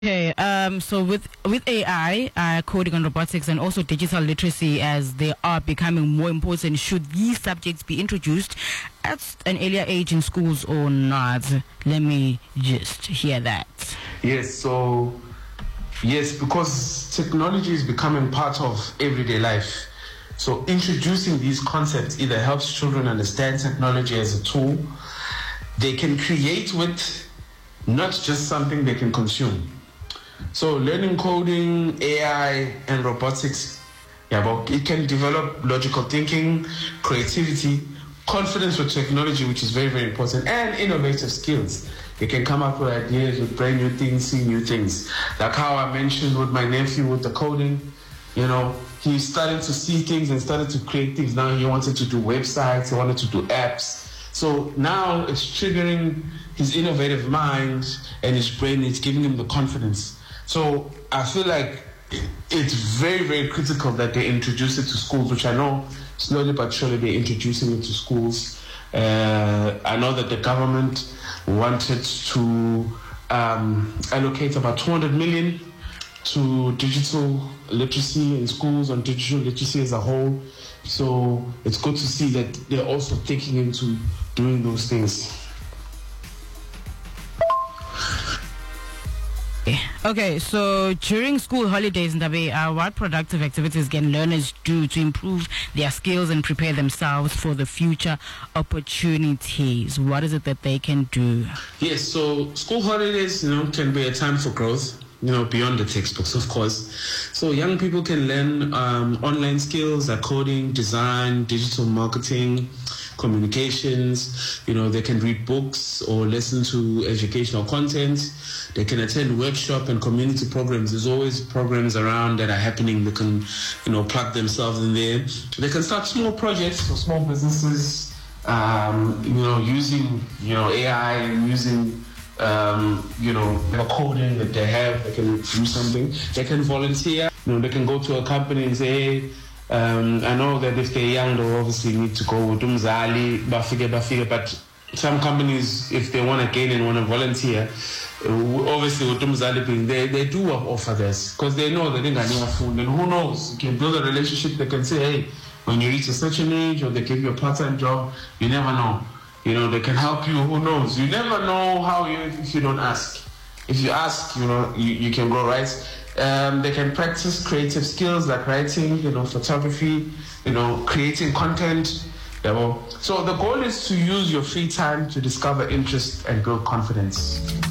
Okay, so with AI, coding and robotics, and also digital literacy, as they are becoming more important, should these subjects be introduced at an earlier age in schools or not? Let me just hear that. Yes, because technology is becoming part of everyday life. So introducing these concepts either helps children understand technology as a tool they can create with, not just something they can consume. So learning coding, AI, and robotics, it can develop logical thinking, creativity, confidence with technology, which is very, very important, and innovative skills. They can come up with ideas, with brand new things, see new things. Like how I mentioned with my nephew with the coding, he started to see things and started to create things. Now he wanted to do websites, he wanted to do apps. So now it's triggering his innovative mind and his brain, it's giving him the confidence. So I feel like it's very, very critical that they introduce it to schools, which I know slowly but surely they're introducing it to schools. I know that the government wanted to allocate about 200 million to digital literacy in schools, on digital literacy as a whole. So it's good to see that they're also taking into doing those things. Okay, so during school holidays, Ndabe, what productive activities can learners do to improve their skills and prepare themselves for the future opportunities? What is it that they can do? Yes, so school holidays, can be a time for growth, beyond the textbooks, of course. So young people can learn online skills like coding, design, digital marketing, communications. They can read books or listen to educational content. They can attend workshop and community programs. There's always programs around that are happening. They can, plug themselves in there. They can start small projects for small businesses, using, AI and using, the coding that they have. They can do something. They can volunteer. They can go to a company and say, hey, I know that if they're young, they obviously need to go with Umzali, Bafige, but some companies, if they want to gain and want to volunteer, obviously with Umzali being there, they do offer this because they know that they're going to food. And who knows, you can build a relationship. They can say, hey, when you reach a certain age, or they give you a part-time job, you never know. They can help you. Who knows? You never know how if you don't ask. If you ask, you can go, right? They can practice creative skills like writing, photography, creating content. So the goal is to use your free time to discover interest and build confidence.